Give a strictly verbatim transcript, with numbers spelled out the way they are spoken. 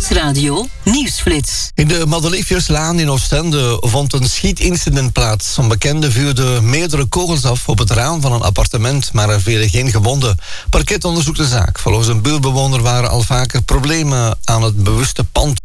Nieuwsradio Nieuwsflits. In de Madeliefjeslaan in Oostende vond een schietincident plaats. Een bekende vuurde meerdere kogels af op het raam van een appartement, maar er vielen geen gewonden. Parket onderzoekt de zaak. Volgens een buurtbewoner waren al vaker problemen aan het bewuste pand